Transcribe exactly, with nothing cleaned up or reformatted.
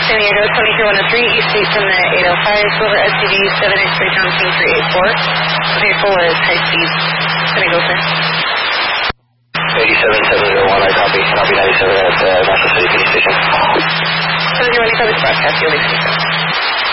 San Diego, twenty-three one oh three, East State from the eight oh five, Silver S U V, seven X-ray John King three eight four. Vehicle is high speed. Can I go, sir? eighty-seven seven oh one, I copy. Copy ninety-seven at uh, National City Police Station. seven oh one, you have a broadcast, you'll be safe.